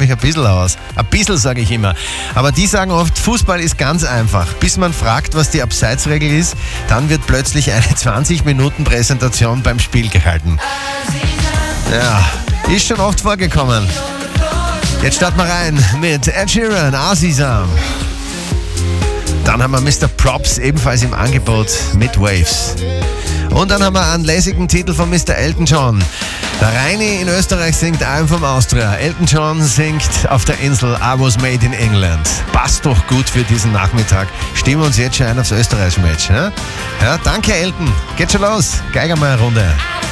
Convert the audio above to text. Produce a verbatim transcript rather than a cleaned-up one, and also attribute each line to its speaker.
Speaker 1: euch ein bisschen aus. Ein bisschen sage ich immer. Aber die sagen oft, Fußball ist ganz einfach. Bis man fragt, was die Abseitsregel ist, dann wird plötzlich eine zwanzig Minuten Präsentation beim Spiel gehalten. Ja, ist schon oft vorgekommen. Jetzt starten wir rein mit Ed Sheeran, Azizam. Dann haben wir Mister Props ebenfalls im Angebot mit Waves. Und dann haben wir einen lässigen Titel von Mister Elton John. Der Reini in Österreich singt I'm from Austria. Elton John singt auf der Insel I was made in England. Passt doch gut für diesen Nachmittag. Stimmen wir uns jetzt schon ein aufs Österreich-Match. Ja? Ja, danke Elton. Geht schon los. Geiger mal eine Runde.